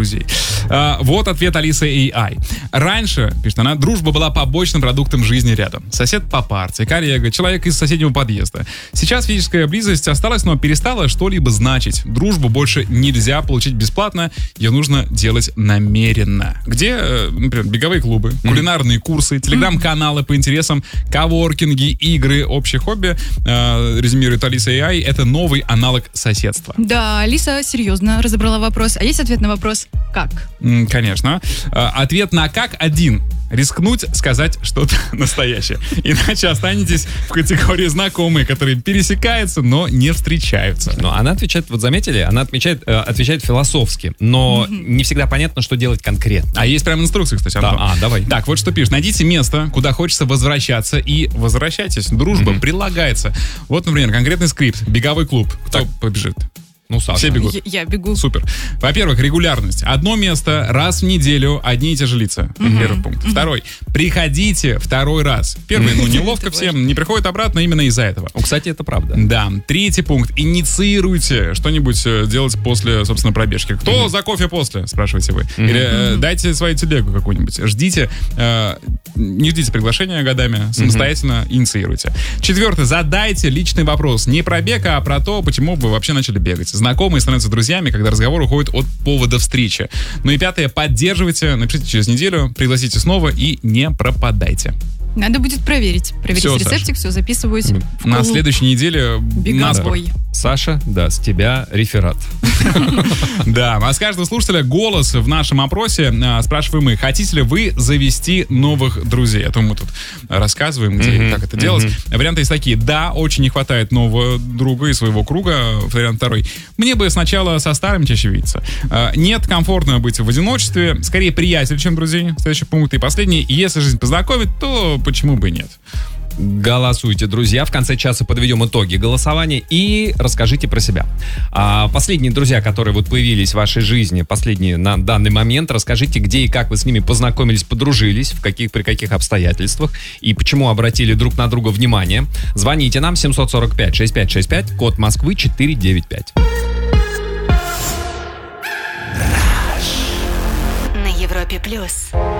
друзей. Вот ответ Алисы AI. Раньше, пишет она, дружба была побочным продуктом жизни рядом. Сосед по парте, коллега, человек из соседнего подъезда. Сейчас физическая близость осталась, но перестала что-либо значить. Дружбу больше нельзя получить бесплатно, ее нужно делать намеренно. Где, например, беговые клубы, кулинарные курсы, телеграм-каналы по интересам, коворкинги, игры, общие хобби, резюмирует Алиса AI, это новый аналог соседства. Да, Алиса серьезно разобрала вопрос. А есть ответ на вопрос «как?» Конечно. Ответ на «как» один. Рискнуть сказать что-то настоящее. Иначе останетесь в категории знакомые, которые пересекаются, но не встречаются. Но она отвечает, вот заметили, она отвечает философски, но не всегда понятно, что делать конкретно. А есть прям инструкции, кстати, Антон. Да, давай. Так, вот что пишет. Найдите место, куда хочется возвращаться, и возвращайтесь. Дружба прилагается. Вот, например, конкретный скрипт. Беговой клуб. Кто побежит? Ну, Саша. Все бегут. Я бегу. Супер. Во-первых, регулярность. Одно место, раз в неделю, одни и те же лица. Первый пункт. Второй. Приходите второй раз. Первый, неловко всем, не приходит обратно именно из-за этого. Кстати, это правда. Да. Третий пункт. Инициируйте что-нибудь делать после, собственно, пробежки. Кто за кофе после, спрашиваете вы. Или дайте свою телегу какую-нибудь. Ждите, не ждите приглашения годами, самостоятельно инициируйте. Четвертый. Задайте личный вопрос. Не про бег, а про то, почему вы вообще начали бегать. Знакомые становятся друзьями, когда разговор уходит от повода встречи. Ну и пятое, поддерживайте, напишите через неделю, пригласите снова и не пропадайте. Надо будет проверить. Проверить Все, рецептик, все, записываюсь. На следующей неделе беговой. Саша, да, с тебя реферат. Да, а с каждого слушателя голос в нашем опросе. Спрашиваем мы, хотите ли вы завести новых друзей? А то мы тут рассказываем, где и как это делать. Варианты есть такие. Да, очень не хватает нового друга из своего круга. Вариант второй. Мне бы сначала со старым чаще видеться. Нет, комфортно быть в одиночестве. Скорее приятель, чем друзей. Следующий пункт. И последний. Если жизнь познакомит, то почему бы и нет? Голосуйте, друзья. В конце часа подведем итоги голосования и расскажите про себя. Последние друзья, которые вот появились в вашей жизни, последние на данный момент, расскажите, где и как вы с ними познакомились, подружились, при каких обстоятельствах и почему обратили друг на друга внимание. Звоните нам 745-6565, код Москвы 495. На Европе+.